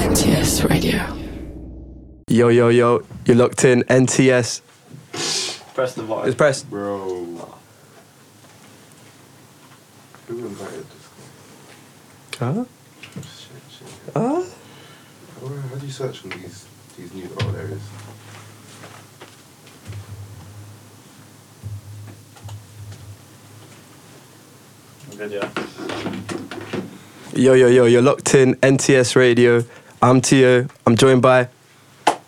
NTS Radio. Yo, you're locked in, NTS. Press the button. It's pressed. Bro. Who invited this guy? Huh? Shit. Huh? How do you search on these new... Oh, there it is. Good, yeah. Yo, you're locked in, NTS Radio. I'm Tio. I'm joined by...